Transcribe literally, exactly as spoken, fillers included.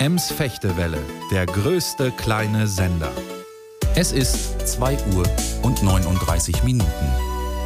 Ems-Fechtewelle, der größte kleine Sender. Es ist zwei Uhr und neununddreißig Minuten.